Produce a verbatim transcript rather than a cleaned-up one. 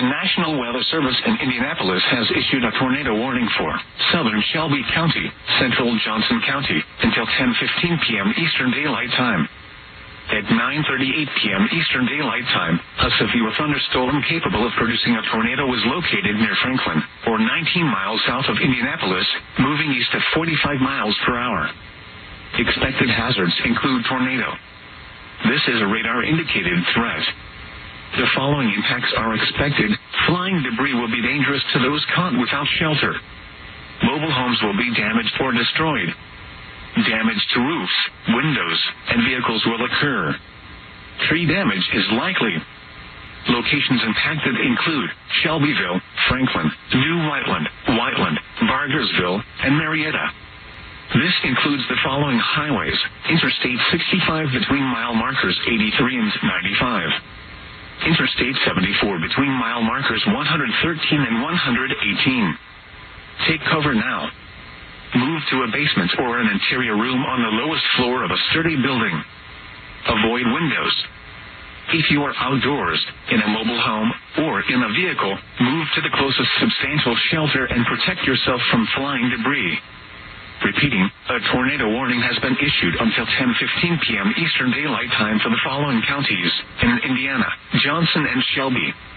The National Weather Service in Indianapolis has issued a tornado warning for southern Shelby County, central Johnson County, until ten fifteen p.m. Eastern Daylight Time. At nine thirty-eight p.m. Eastern Daylight Time, a severe thunderstorm capable of producing a tornado was located near Franklin, or nineteen miles south of Indianapolis, moving east at forty-five miles per hour. Expected hazards include tornado. This is a radar-indicated threat. The following impacts are expected. Flying debris will be dangerous to those caught without shelter. Mobile homes will be damaged or destroyed. Damage to roofs, windows, and vehicles will occur. Tree damage is likely. Locations impacted include Shelbyville, Franklin, New Whiteland, Whiteland, Bargersville, and Marietta. This includes the following highways: Interstate sixty-five between mile markers eighty-three and ninety-five. Interstate seventy-four between mile markers one hundred thirteen and one hundred eighteen. Take cover now. Move to a basement or an interior room on the lowest floor of a sturdy building. Avoid windows. If you are outdoors, in a mobile home, or in a vehicle, move to the closest substantial shelter and protect yourself from flying debris. Repeating, a tornado warning has been issued until ten fifteen p.m. Eastern Daylight Time for the following counties in Indiana: Johnson and Shelby,